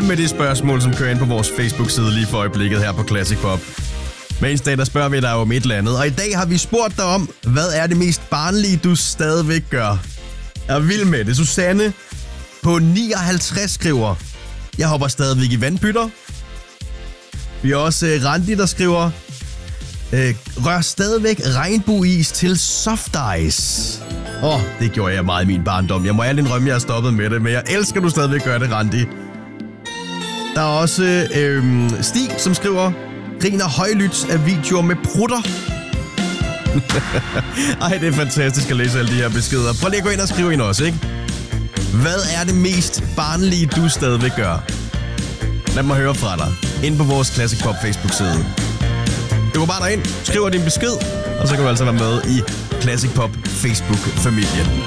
med det spørgsmål, som kører ind på vores Facebook-side lige for øjeblikket her på Classic Pop. Hver eneste dag, der spørger vi dig om et eller andet. Og i dag har vi spurgt dig om, hvad er det mest barnlige, du stadigvæk gør? Jeg er vild med det. Susanne på 59 skriver, jeg hopper stadigvæk i vandpytter. Vi har også Randi, der skriver, rør stadigvæk regnbueis til soft ice. Det gjorde jeg meget i min barndom. Jeg må ærligt indrømme, jeg har stoppet med det, men jeg elsker, du stadigvæk gør det, Randi. Der er også Stig, som skriver, griner højlydt af videoer med prutter. Ej, det er fantastisk at læse alle de her beskeder. Prøv lige at gå ind og skrive ind også, ikke? Hvad er det mest barnlige, du stadigvæk gør? Lad mig høre fra dig. Ind på vores Classic Pop Facebook-side. Du går bare derind, skriver din besked, og så kan du altså være med i Classic Pop Facebook-familien.